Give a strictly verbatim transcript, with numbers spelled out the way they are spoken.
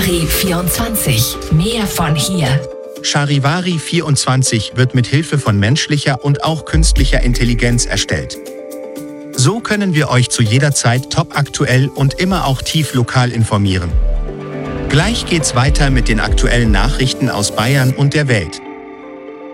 Charivari vierundzwanzig. Mehr von hier. Charivari vierundzwanzig wird mit Hilfe von menschlicher und auch künstlicher Intelligenz erstellt. So können wir euch zu jeder Zeit topaktuell und immer auch tief lokal informieren. Gleich geht's weiter mit den aktuellen Nachrichten aus Bayern und der Welt.